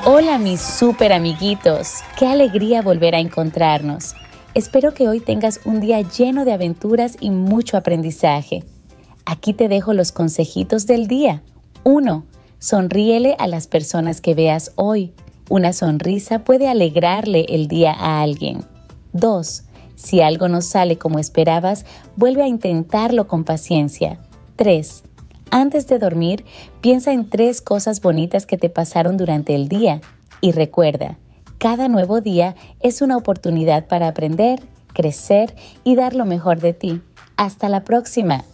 Hola mis super amiguitos, qué alegría volver a encontrarnos. Espero que hoy tengas un día lleno de aventuras y mucho aprendizaje. Aquí te dejo los consejitos del día. 1. Sonríele a las personas que veas hoy. Una sonrisa puede alegrarle el día a alguien. 2. Si algo no sale como esperabas, vuelve a intentarlo con paciencia. 3. Antes de dormir, piensa en 3 cosas bonitas que te pasaron durante el día. Y recuerda, cada nuevo día es una oportunidad para aprender, crecer y dar lo mejor de ti. Hasta la próxima.